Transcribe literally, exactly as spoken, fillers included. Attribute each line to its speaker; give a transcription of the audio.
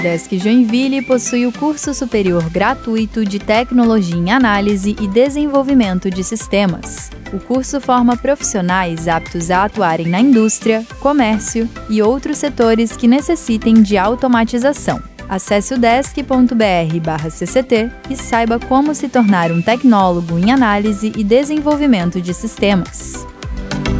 Speaker 1: Desk Joinville possui o curso superior gratuito de Tecnologia em Análise e Desenvolvimento de Sistemas. O curso forma profissionais aptos a atuarem na indústria, comércio e outros setores que necessitem de automatização. Acesse o desk ponto b r barra c c t e saiba como se tornar um tecnólogo em análise e desenvolvimento de sistemas.